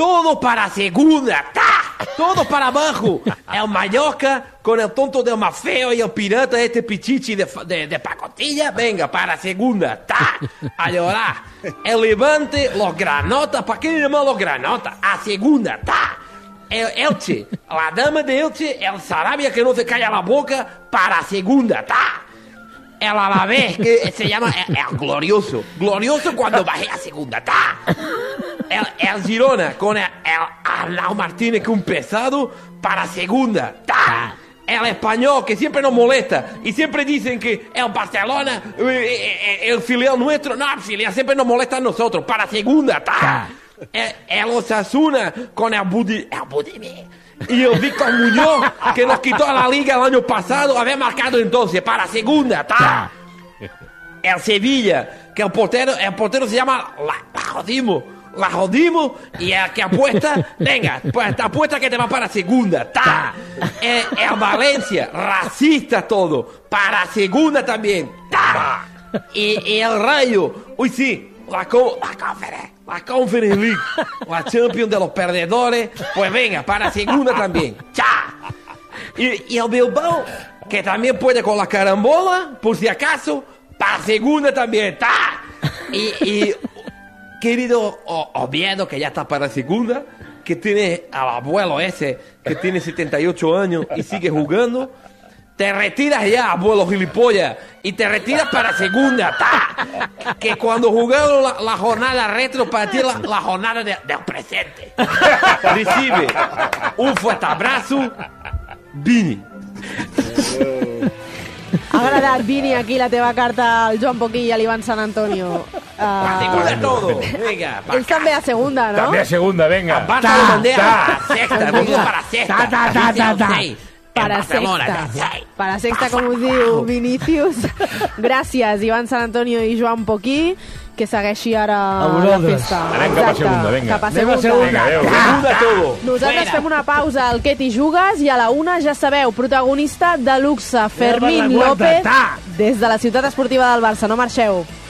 Speaker 24: todo para segunda, ¡ta! Todo para abajo. El Mallorca con el tonto del más feo y el pirata pichichi de pacotilla, venga, para segunda, ¡ta! A llorar. El Levante, los granotas, ¿para qué llamar los granotas? A segunda, ¡ta! El Elche, la dama de Elche, el Sarabia que no se calla la boca, para segunda, ¡ta! El Alavés, que se llama el glorioso cuando bajé a segunda, ¡ta! El Girona con el Arnau Martínez, que un pesado, para segunda, ¡ta! El Español, que siempre nos molesta y siempre dicen que el Barcelona, el filial nuestro, no, el filial siempre nos molesta a nosotros, para segunda, ¡ta! El Osasuna con el Budimir y el Víctor Muñoz, que nos quitó a la liga el año pasado, había marcado entonces, para segunda, ¡ta! El Sevilla, que el portero se llama La jodimos y el que apuesta, venga, pues te apuesta que te va para segunda, ¡ta! El Valencia, racista todo, para segunda también, ¡ta! Y el Rayo, uy sí, la Conference League, la Champions de los perdedores, pues venga, para segunda también, ¡cha! Y el Bilbao, que también puede con la carambola, por si acaso, para segunda también, ¡ta! Y querido Oviedo, que ya está para segunda, que tiene al abuelo ese, que tiene 78 años y sigue jugando, te retiras ya, abuelo gilipollas, y te retiras para segunda, ¡ta! Que cuando jugaron la jornada retro, para ti la jornada del presente. Recibe un fuerte abrazo, Vini.
Speaker 2: Ha agradat, Vini, aquí la teva carta al Joan Poquí i a l'Ivan Sant Antonio.
Speaker 24: Segunda todo, venga.
Speaker 2: Ells també a segunda, ¿no?
Speaker 1: També a segunda, venga.
Speaker 24: Barça lo mandé a sexta, para sexta.
Speaker 2: Para sexta. Para sexta, com us diu Vinícius. Gràcies, Ivan Sant Antonio i Joan Poquí. Que segueixi ara la festa.
Speaker 1: Anem cap a segunda, vinga.
Speaker 2: Cap a segunda.
Speaker 1: Vinga, adéu.
Speaker 24: Segunda todo.
Speaker 2: Nosaltres fem una pausa al Què t'hi jugues i a la una, ja sabeu, protagonista de luxe, Fermín López, des de la ciutat esportiva del Barça. No marxeu.